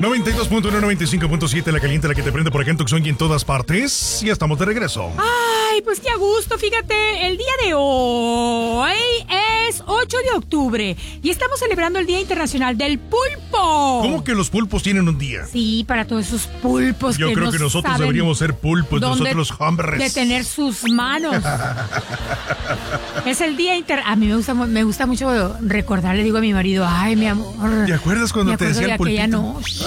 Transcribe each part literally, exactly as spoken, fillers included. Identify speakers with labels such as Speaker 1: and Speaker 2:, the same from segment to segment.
Speaker 1: noventa y dos punto uno, noventa y cinco punto siete, la caliente, la que te prende por acá en Tucson y en todas partes. Ya estamos de regreso.
Speaker 2: Ay, pues qué a gusto, fíjate, el día de hoy es ocho de octubre y estamos celebrando el Día Internacional del Pulpo.
Speaker 1: ¿Cómo que los pulpos tienen un día?
Speaker 2: Sí, para todos esos pulpos.
Speaker 1: Yo
Speaker 2: que
Speaker 1: creo
Speaker 2: no
Speaker 1: que nosotros
Speaker 2: saben
Speaker 1: deberíamos ser pulpos,
Speaker 2: dónde
Speaker 1: nosotros los hombres.
Speaker 2: de tener sus manos. Es el Día Inter... A mí me gusta, me gusta mucho recordar, le digo a mi marido, ay, mi amor.
Speaker 1: ¿Te acuerdas cuando
Speaker 2: me
Speaker 1: te decía
Speaker 2: de
Speaker 1: el pulpito?
Speaker 2: Noche.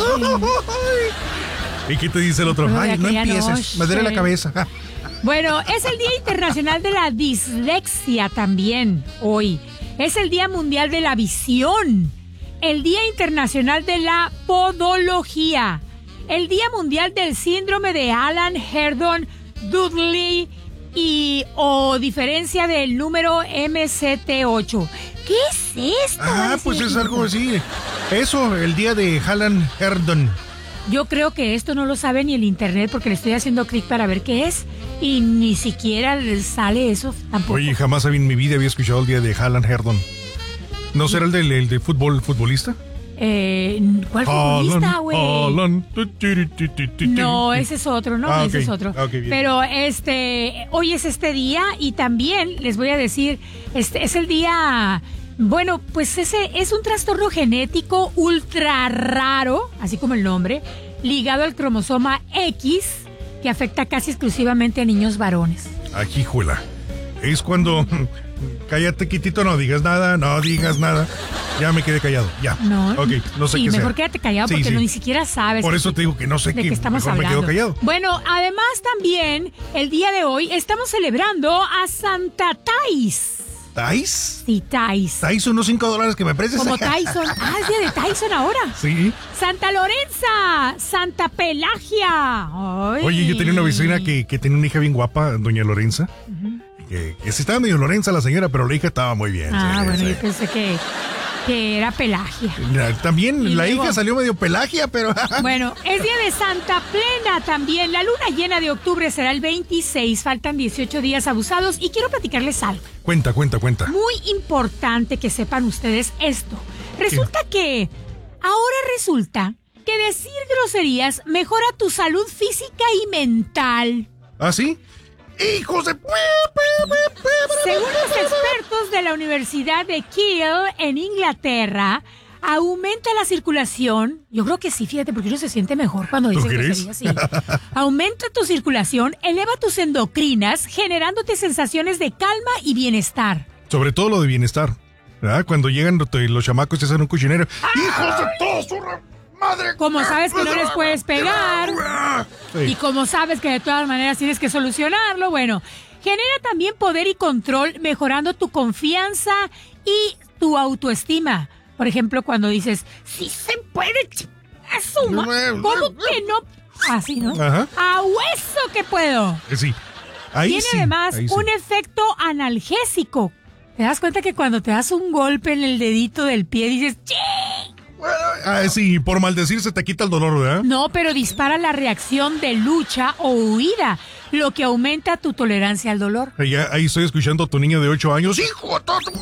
Speaker 1: ¿Y qué te dice el otro? Ay, no empieces,
Speaker 2: noche.
Speaker 1: me duele la cabeza.
Speaker 2: Bueno, es el Día Internacional de la Dislexia también hoy. Es el Día Mundial de la Visión. El Día Internacional de la Podología. El Día Mundial del Síndrome de Allan-Herdon-Dudley y o diferencia del número M C T ocho. ¿Qué es esto?
Speaker 1: Ah, pues es algo así. Eso, el día de Allan-Herdon.
Speaker 2: Yo creo que esto no lo sabe ni el internet porque le estoy haciendo clic para ver qué es y ni siquiera le sale eso tampoco.
Speaker 1: Oye, jamás en mi vida había escuchado el día de Allan-Herdon. ¿No será el de, el de fútbol futbolista?
Speaker 2: Eh, ¿Cuál futbolista, güey? No, ese es otro, ¿no?
Speaker 1: Ah,
Speaker 2: ese
Speaker 1: okay.
Speaker 2: es otro.
Speaker 1: Okay,
Speaker 2: pero este, hoy es este día y también les voy a decir, este es el día... Bueno, pues ese es un trastorno genético ultra raro, así como el nombre, ligado al cromosoma X, que afecta casi exclusivamente a niños varones.
Speaker 1: Aquí, juela. Es cuando... Cállate, quitito, no digas nada, no digas nada. Ya me quedé callado, ya.
Speaker 2: No,
Speaker 1: ok, no sé
Speaker 2: sí,
Speaker 1: qué sea.
Speaker 2: mejor quédate callado
Speaker 1: sí,
Speaker 2: porque
Speaker 1: sí.
Speaker 2: no ni siquiera sabes.
Speaker 1: Por eso te digo que no sé
Speaker 2: de
Speaker 1: qué,
Speaker 2: qué estamos
Speaker 1: mejor
Speaker 2: hablando.
Speaker 1: me quedo callado.
Speaker 2: Bueno, además también el día de hoy estamos celebrando a Santa Thais.
Speaker 1: ¿Thais?
Speaker 2: Sí, Thais.
Speaker 1: Thais unos cinco dólares que me prestes.
Speaker 2: Como Tyson. Ah, es día de Tyson ahora.
Speaker 1: Sí.
Speaker 2: Santa Lorenza, Santa Pelagia. Ay.
Speaker 1: Oye, yo tenía una vecina que, que tenía una hija bien guapa, doña Lorenza. Uh-huh. Que, que sí estaba medio Lorenza la señora, pero la hija estaba muy bien.
Speaker 2: Ah,
Speaker 1: sí,
Speaker 2: bueno,
Speaker 1: sí.
Speaker 2: yo pensé que, que era Pelagia.
Speaker 1: También
Speaker 2: y
Speaker 1: la
Speaker 2: luego,
Speaker 1: hija salió medio Pelagia, pero...
Speaker 2: Bueno, es día de Santa Plena también. La luna llena de octubre será el veintiséis. Faltan dieciocho días abusados y quiero platicarles algo.
Speaker 1: Cuenta, cuenta, cuenta.
Speaker 2: Muy importante que sepan ustedes esto. Resulta ¿Qué? que... Ahora resulta que decir groserías mejora tu salud física y mental.
Speaker 1: ¿Ah, sí? ¡Hijos de...
Speaker 2: Según los expertos de la Universidad de Keele en Inglaterra, aumenta la circulación. Yo creo que sí, fíjate, porque uno se siente mejor cuando dice groserías. Sí. Aumenta tu circulación, eleva tus endocrinas, generándote sensaciones de calma y bienestar.
Speaker 1: Sobre todo lo de bienestar, ¿verdad? Cuando llegan los chamacos y hacen un cochinero. ¡Hijos de todos su madre!
Speaker 2: Como sabes que no les puedes pegar, sí. Y como sabes que de todas maneras tienes que solucionarlo, bueno, genera también poder y control, mejorando tu confianza y tu autoestima. Por ejemplo, cuando dices, sí se puede, eso, ¿cómo que no? Así, ¿no?
Speaker 1: Ajá.
Speaker 2: A hueso que puedo.
Speaker 1: Sí. Ahí
Speaker 2: Tiene
Speaker 1: sí,
Speaker 2: además
Speaker 1: ahí
Speaker 2: un
Speaker 1: sí.
Speaker 2: efecto analgésico. ¿Te das cuenta que cuando te das un golpe en el dedito del pie dices, ¡sí!
Speaker 1: Ah, sí, por maldecir se te quita el dolor, ¿verdad?
Speaker 2: No, pero dispara la reacción de lucha o huida, lo que aumenta tu tolerancia al dolor.
Speaker 1: Ahí, ahí estoy escuchando a tu niño de ocho años. ¡Hijo!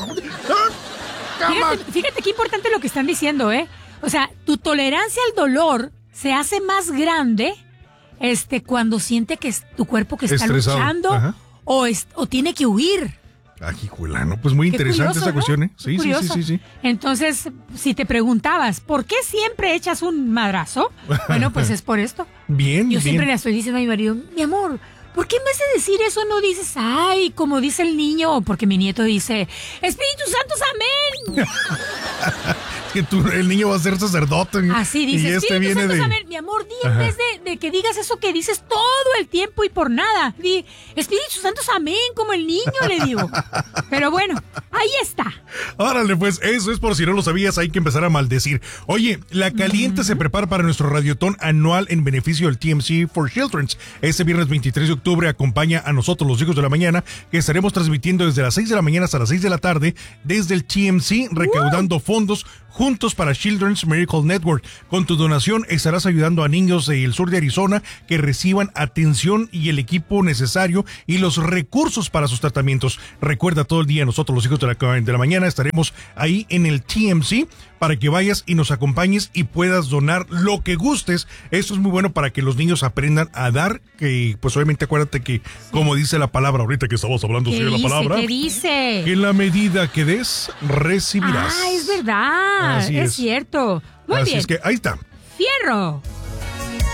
Speaker 2: Fíjate, fíjate qué importante lo que están diciendo, ¿eh? O sea, tu tolerancia al dolor se hace más grande este, cuando siente que es tu cuerpo que está
Speaker 1: Estresado.
Speaker 2: luchando o, es, o tiene que huir.
Speaker 1: Aquí, Julano, pues muy interesante
Speaker 2: curioso,
Speaker 1: esta
Speaker 2: ¿no?
Speaker 1: cuestión, ¿eh? Sí, sí, sí, sí, sí.
Speaker 2: Entonces, si te preguntabas, ¿por qué siempre echas un madrazo? Bueno, pues es por esto.
Speaker 1: Bien,
Speaker 2: Yo
Speaker 1: bien.
Speaker 2: siempre le estoy diciendo a mi marido, mi amor, ¿por qué en vez de decir eso no dices, ay, como dice el niño? Porque mi nieto dice, Espíritu Santo, amén.
Speaker 1: Es que tú, el niño va a ser sacerdote.
Speaker 2: Así dice,
Speaker 1: y este
Speaker 2: Espíritu
Speaker 1: viene
Speaker 2: Santo,
Speaker 1: de...
Speaker 2: amén. Mi amor, di en vez de, de que digas eso que dices todo el tiempo y por nada. Di, Espíritu Santo, amén, como el niño, le digo. Pero bueno, ahí está.
Speaker 1: Órale, pues eso es por si no lo sabías, hay que empezar a maldecir. Oye, La Caliente uh-huh. se prepara para nuestro radiotón anual en beneficio del T M C for Children. Este viernes veintitrés de octubre acompaña a nosotros los hijos de la mañana, que estaremos transmitiendo desde las seis de la mañana hasta las seis de la tarde desde el T M C, recaudando uh. fondos junto Juntos para Children's Miracle Network. Con tu donación estarás ayudando a niños del sur de Arizona que reciban atención y el equipo necesario y los recursos para sus tratamientos. Recuerda, todo el día nosotros los hijos de la, de la mañana estaremos ahí en el T M C para que vayas y nos acompañes y puedas donar lo que gustes. Esto es muy bueno para que los niños aprendan a dar, que pues obviamente acuérdate que, como dice la palabra ahorita que estamos hablando
Speaker 2: ¿Qué
Speaker 1: de la
Speaker 2: dice?
Speaker 1: palabra,
Speaker 2: ¿Qué dice?
Speaker 1: que en la medida que des, recibirás.
Speaker 2: Ah, es verdad,
Speaker 1: Así
Speaker 2: es,
Speaker 1: es.
Speaker 2: cierto. Muy
Speaker 1: Así
Speaker 2: bien.
Speaker 1: es que ahí está.
Speaker 2: Fierro.